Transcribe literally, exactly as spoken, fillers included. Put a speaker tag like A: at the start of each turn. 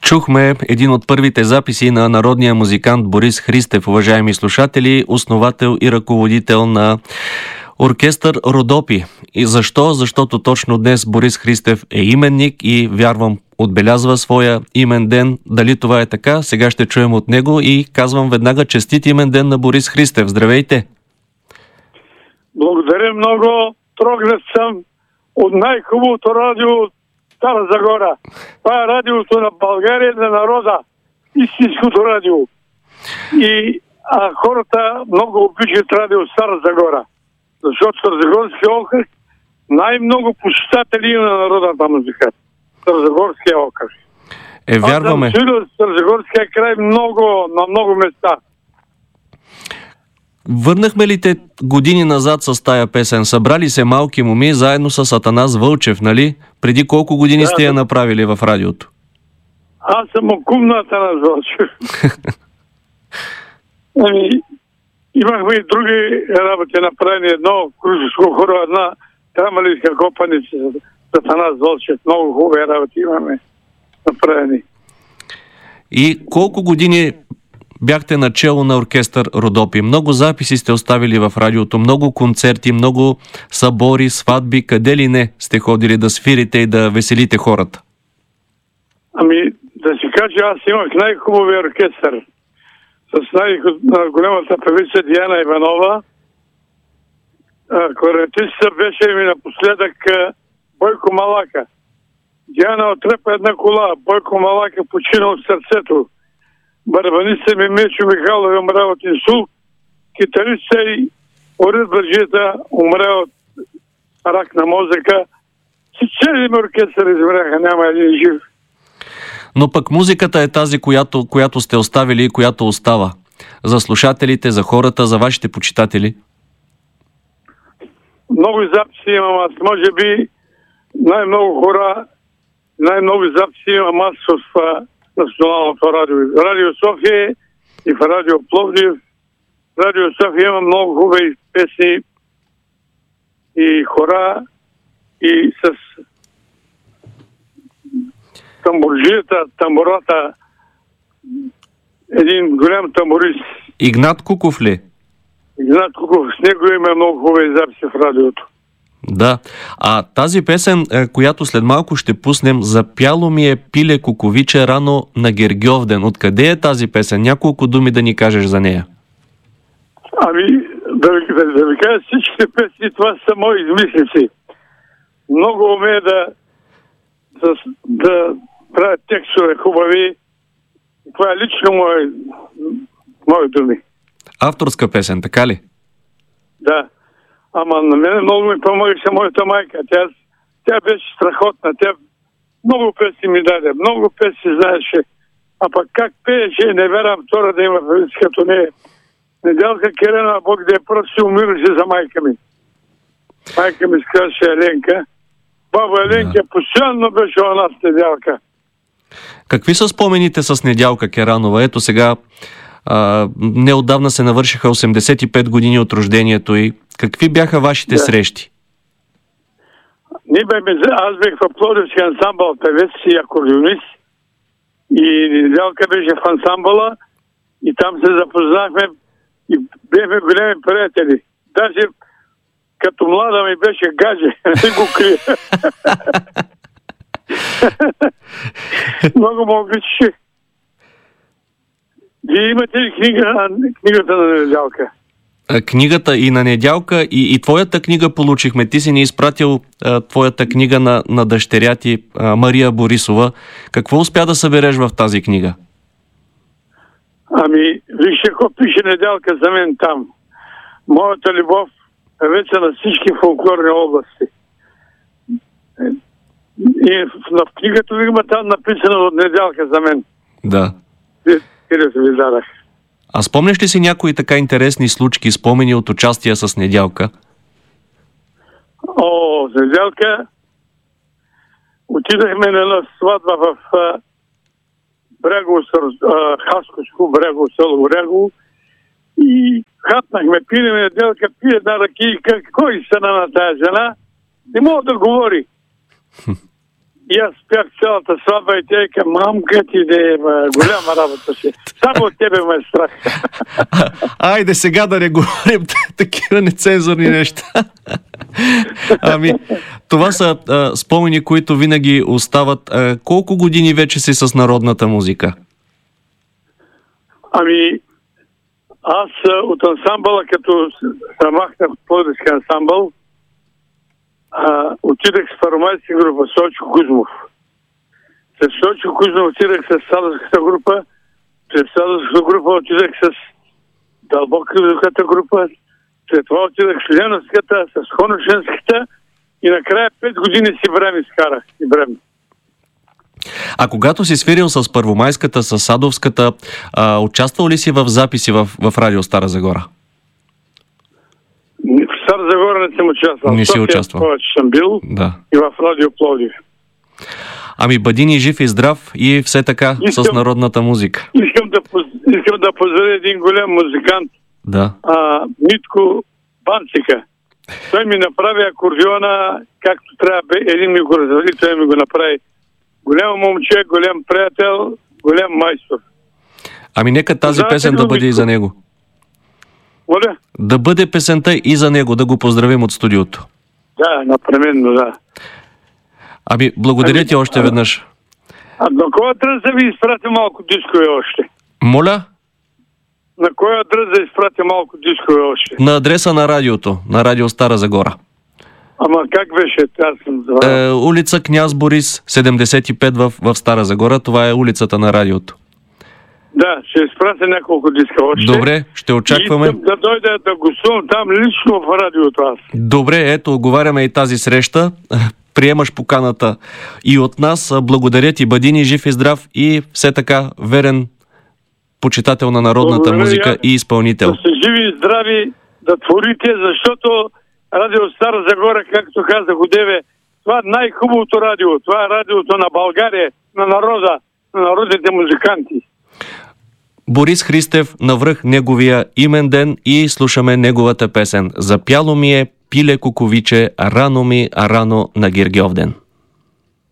A: Чухме един от първите записи на народния музикант Борис Христев, уважаеми слушатели, основател и ръководител на оркестър Родопи. И защо? Защото точно днес Борис Христев е именник и, вярвам, отбелязва своя имен ден. Дали това е така? Сега ще чуем от него и казвам веднага честит имен ден на Борис Христев. Здравейте!
B: Благодаря много. Трогнат съм от най-хубавото радио от Стара Загора. Това е радиото на България, на народа. Истинското радио. И а, хората много обичат радио Стара Загора. Защото Старозагорския окръг най-много почитатели има на народната музика. Старозагорския окръг.
A: Е, вярваме.
B: Аз съм чуил Старозагорския край много, на много места.
A: Върнахме ли те години назад с тая песен? Събрали се малки моми заедно с Атанас Вълчев, нали? Преди колко години да, сте я направили в радиото?
B: Аз съм окум на Атанас Вълчев. Ами, имахме и други работи направени. Едно кружеско хоро, една трамалийска копаница за Атанас Вълчев. Много хубави работи имаме направени.
A: И колко години бяхте начело на оркестър Родопи? Много записи сте оставили в радиото, много концерти, много събори, сватби, къде ли не сте ходили да свирите и да веселите хората?
B: Ами, да си кажа, аз имах най-хубавия оркестър. С най-голямата певица Диана Иванова. Кларнетистът беше ми напоследък Бойко Малака. Диана отрепа една кола, Бойко Малака почина от сърцето. Барабаниста ми Мечо Михайлов е умря от инсулт. Китариста и Орис Бържията умря от рак на мозъка. Цели ми оркестър измряха, няма един жив.
A: Но пък музиката е тази, която, която сте оставили и която остава. За слушателите, за хората, за вашите почитатели.
B: Много записи имам аз. Може би най-много хора, най-много записи имам аз в Националното радио. Радио София и в Радио Пловдив. Радио София има много хубави песни и хора и с тамбурджията, тамбурата, един голям тамбурист.
A: Игнат Куков ли?
B: Игнат Куков. С него има много хубави записи в радиото.
A: Да. А тази песен, която след малко ще пуснем, запяло ми е пиле куковиче рано на Гергьовден. Откъде е тази песен? Няколко думи да ни кажеш за нея.
B: Ами, да ви, да, да ви кажа, всичките песни, това са мои измислици. Много умея да, да, да правят текстове хубави. Това е лично мои, мои думи.
A: Авторска песен, така ли?
B: Да. Ама на мен много ми помагаше моята майка. Тя, тя беше страхотна. Тя много песни ми даде. Много песни знаеше. А пък как пееше, не вярвам втора да има певица като нея. Недялка Керена, Бог да я прости, умираше за майка ми. Майка ми сказаше Еленка. Баба Еленка да. Постоянно беше у нас Недялка.
A: Какви са спомените с Недялка Керанова? Ето сега а, неотдавна се навършиха осемдесет и пет години от рождението й. Какви бяха вашите да. срещи?
B: Ние бяхме, аз бях в Пловдивски ансамбъл, певец и акордеонист. И Недялка беше в ансамбъла и там се запознахме и бяхме големи приятели. Даже като млада ми беше гадже, не го крия. Много му обичаше. Вие имате ли книга, книгата на Недялка?
A: Книгата и на Недялка, и, и твоята книга получихме. Ти си ни изпратил а, твоята книга на, на дъщеря ти, а, Мария Борисова. Какво успя да събереш в тази книга?
B: Ами, вижте какво пише Недялка за мен там. Моята любов е вече на всички фолклорни области. И в, в книгата ви има там написано от Недялка за мен.
A: Да.
B: Където ви дадах.
A: А спомняш ли си някои така интересни случки, спомени от участия с Недялка?
B: О, с Недялка отидахме на една сватба в а, Брегово, а, Хасковско, Брегово, село Брегово и хапнахме, пинеме Недялка, пие една ръки и кой стана на тази жена, не мога да говори. И аз пях цялата сватба и тя вика, мамка ти да е голяма работа си. Само от тебе ме е страх.
A: Айде сега да не говорим такива нецензурни неща. Ами, това са а, спомени, които винаги остават. А, колко години вече си с народната музика?
B: Ами, аз от ансамбъла, като се махнах от Пловдивски ансамбъл, а, отидах с паромайска група Сочо Кузмов. След Сочо Кузмов отидах с Садовската група, след Садовската група отидах с Дълбоката група, след това отидах с Леновската, с Хоношенската и накрая пет години си време изкарах. И време.
A: А когато си свирил с Първомайската, с Садовската, а, участвал ли си в записи в, в Радио Стара Загора?
B: В Стара Загора не съм участвал.
A: Не си участвал.
B: Повече съм бил,
A: да.
B: И в Радио Пловдив.
A: Ами бъди ни жив и здрав и все така искам, с народната музика.
B: Искам да, искам да поздравя един голям музикант,
A: да.
B: а, Митко Банцика. Той ми направи акордеона както трябва, един ми го развали, той ми го направи. Голям момче, голям приятел, голям майстор.
A: Ами нека тази Знаете песен да бъде Митко? И за него.
B: Моля?
A: Да бъде песента и за него, да го поздравим от студиото.
B: Да, напременно, да.
A: Ами, благодаря
B: ами,
A: ти още
B: а,
A: веднъж.
B: А на кой адрес да ви изпратя малко дискове още?
A: Моля?
B: На кой адрес да изпратя малко дискове още?
A: На адреса на радиото, на Радио Стара Загора.
B: Ама как беше? Аз съм
A: е, улица Княз Борис, седемдесет и пет в, в Стара Загора. Това е улицата на радиото.
B: Да, ще изпратя няколко диска още.
A: Добре, ще очакваме.
B: И искам да дойда да гостувам там лично в радиото аз.
A: Добре, ето, оговаряме и тази среща. Приемаш поканата и от нас. Благодаря ти, бъди ни жив и здрав и все така верен почитател на народната Благодаря музика и изпълнител.
B: Да сте живи и здрави, да творите, защото Радио Стара Загора, както казах одеве, това е най-хубавото радио. Това е радиото на България, на народа, на народните музиканти.
A: Борис Христев, навръх неговия имен ден и слушаме неговата песен. Запяло ми е, пиле куковиче, рано ми, рано на Гергьовден.